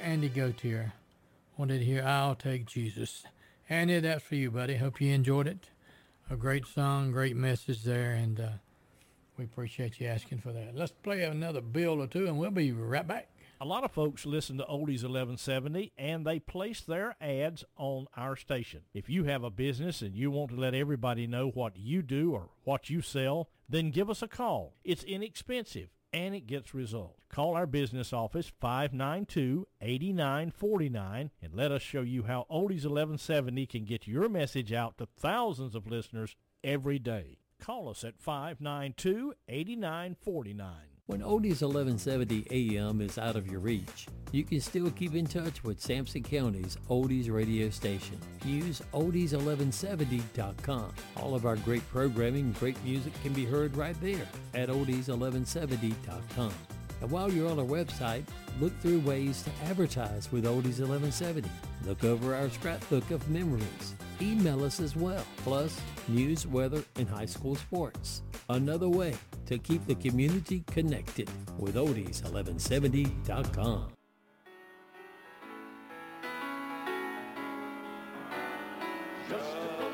Andy Gautier wanted to hear I'll Take Jesus. Andy, that's for you, buddy. Hope you enjoyed it. A great song, great message there, and we appreciate you asking for that. Let's play another bill or two, and we'll be right back. A lot of folks listen to Oldies 1170, and they place their ads on our station. If you have a business and you want to let everybody know what you do or what you sell, then give us a call. It's inexpensive, and it gets results. Call our business office, 592-8949, and let us show you how Oldies 1170 can get your message out to thousands of listeners every day. Call us at 592-8949. When Oldies 1170 AM is out of your reach, you can still keep in touch with Sampson County's Oldies radio station. Use oldies1170.com. All of our great programming and great music can be heard right there at oldies1170.com. And while you're on our website, look through ways to advertise with Oldies 1170. Look over our scrapbook of memories. Email us as well, plus news, weather, and high school sports. Another way to keep the community connected with oldies1170.com. Just